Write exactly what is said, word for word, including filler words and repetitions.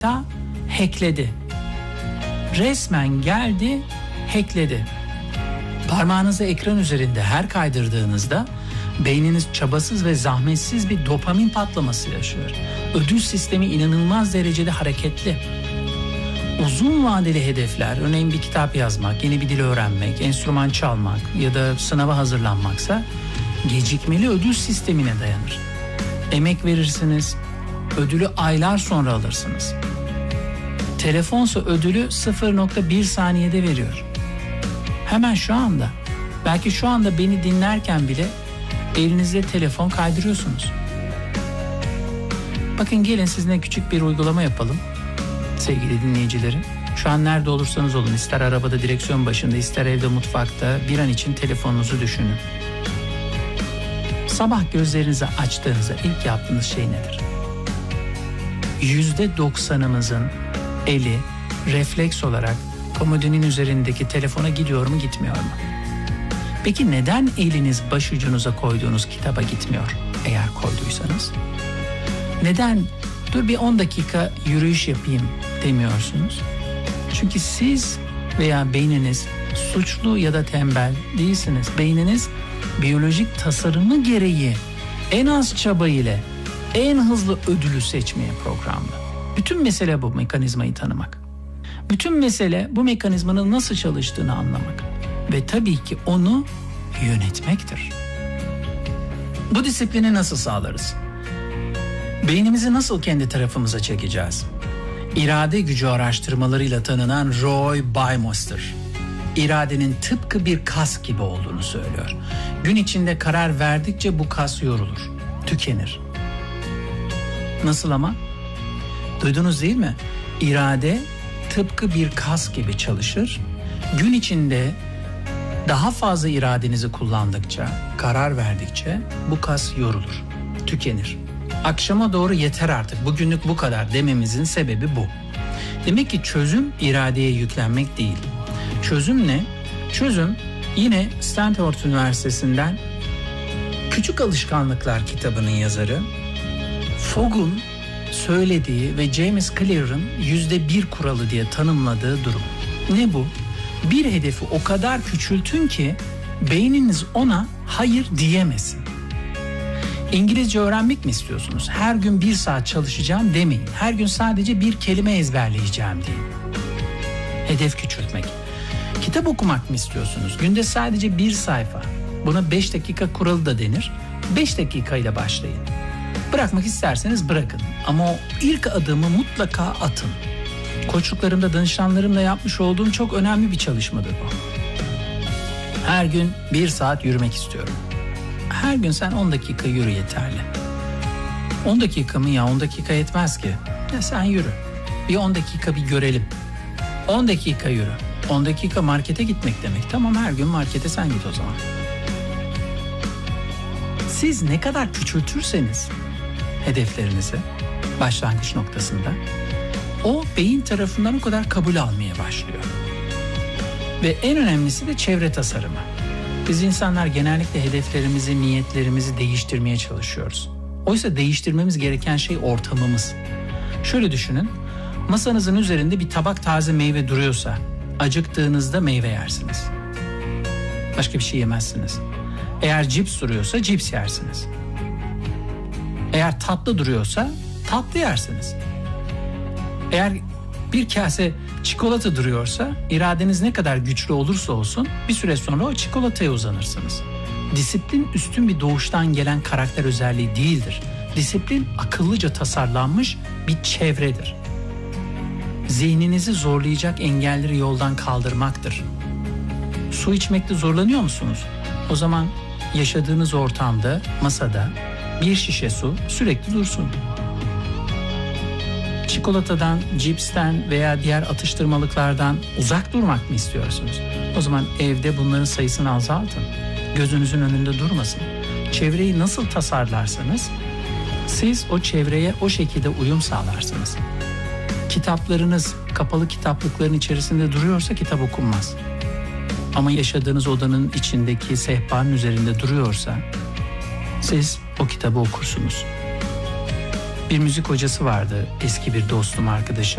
Ta hackledi. Resmen geldi, hackledi. Parmağınızı ekran üzerinde her kaydırdığınızda beyniniz çabasız ve zahmetsiz bir dopamin patlaması yaşıyor. Ödül sistemi inanılmaz derecede hareketli. Uzun vadeli hedefler, örneğin bir kitap yazmak, yeni bir dil öğrenmek, enstrüman çalmak ya da sınava hazırlanmaksa gecikmeli ödül sistemine dayanır. Emek verirsiniz, ödülü aylar sonra alırsınız. Telefonsa ödülü sıfır nokta bir saniyede veriyor. Hemen şu anda, belki şu anda beni dinlerken bile elinizde telefon kaydırıyorsunuz. Bakın gelin sizinle küçük bir uygulama yapalım sevgili dinleyicilerim. Şu an nerede olursanız olun, ister arabada direksiyon başında, ister evde mutfakta, bir an için telefonunuzu düşünün. Sabah gözlerinizi açtığınızda ilk yaptığınız şey nedir? yüzde doksanımızın eli refleks olarak komodinin üzerindeki telefona gidiyor mu, gitmiyor mu? Peki neden eliniz başucunuza koyduğunuz kitaba gitmiyor eğer koyduysanız? Neden dur bir on dakika yürüyüş yapayım demiyorsunuz? Çünkü siz veya beyniniz suçlu ya da tembel değilsiniz. Beyniniz biyolojik tasarımı gereği en az çaba ile en hızlı ödülü seçmeye programlı. Bütün mesele bu mekanizmayı tanımak. Bütün mesele bu mekanizmanın nasıl çalıştığını anlamak. Ve tabii ki onu yönetmektir. Bu disiplini nasıl sağlarız? Beynimizi nasıl kendi tarafımıza çekeceğiz? İrade gücü araştırmalarıyla tanınan Roy Baumeister, iradenin tıpkı bir kas gibi olduğunu söylüyor. Gün içinde karar verdikçe bu kas yorulur, tükenir. Nasıl ama? Duydunuz değil mi? İrade tıpkı bir kas gibi çalışır. Gün içinde daha fazla iradenizi kullandıkça, karar verdikçe bu kas yorulur, tükenir. Akşama doğru yeter artık, bugünlük bu kadar dememizin sebebi bu. Demek ki çözüm iradeye yüklenmek değil. Çözüm ne? Çözüm yine Stanford Üniversitesi'nden Küçük Alışkanlıklar kitabının yazarı Fogg'un söylediği ve James Clear'ın yüzde bir kuralı diye tanımladığı durum. Ne bu? Bir hedefi o kadar küçültün ki beyniniz ona hayır diyemesin. İngilizce öğrenmek mi istiyorsunuz? Her gün bir saat çalışacağım demeyin. Her gün sadece bir kelime ezberleyeceğim deyin. Hedef küçültmek. Kitap okumak mı istiyorsunuz? Günde sadece bir sayfa. Buna beş dakika kuralı da denir. beş dakikayla başlayın. Bırakmak isterseniz bırakın. Ama o ilk adımı mutlaka atın. Koçluklarımda, danışanlarımla yapmış olduğum çok önemli bir çalışmadır bu. Her gün bir saat yürümek istiyorum. Her gün sen on dakika yürü yeterli. on dakika mı ya? on dakika yetmez ki. Ya sen yürü. Bir on dakika bir görelim. on dakika yürü. on dakika markete gitmek demek. Tamam, her gün markete sen git o zaman. Siz ne kadar küçültürseniz hedeflerinizi başlangıç noktasında, o beyin tarafından o kadar kabul almaya başlıyor. Ve en önemlisi de çevre tasarımı. Biz insanlar genellikle hedeflerimizi, niyetlerimizi değiştirmeye çalışıyoruz. Oysa değiştirmemiz gereken şey ortamımız. Şöyle düşünün, masanızın üzerinde bir tabak taze meyve duruyorsa, acıktığınızda meyve yersiniz. Başka bir şey yemezsiniz. Eğer cips duruyorsa cips yersiniz. Eğer tatlı duruyorsa tatlı yersiniz. Eğer bir kase çikolata duruyorsa, iradeniz ne kadar güçlü olursa olsun bir süre sonra o çikolataya uzanırsınız. Disiplin üstün bir doğuştan gelen karakter özelliği değildir. Disiplin akıllıca tasarlanmış bir çevredir. Zihninizi zorlayacak engelleri yoldan kaldırmaktır. Su içmekte zorlanıyor musunuz? O zaman yaşadığınız ortamda, masada bir şişe su sürekli dursun. Çikolatadan, cipsten veya diğer atıştırmalıklardan uzak durmak mı istiyorsunuz? O zaman evde bunların sayısını azaltın. Gözünüzün önünde durmasın. Çevreyi nasıl tasarlarsanız siz o çevreye o şekilde uyum sağlarsınız. Kitaplarınız kapalı kitaplıkların içerisinde duruyorsa kitap okunmaz. Ama yaşadığınız odanın içindeki sehpanın üzerinde duruyorsa siz o kitabı okursunuz. Bir müzik hocası vardı, eski bir dostum, arkadaşım.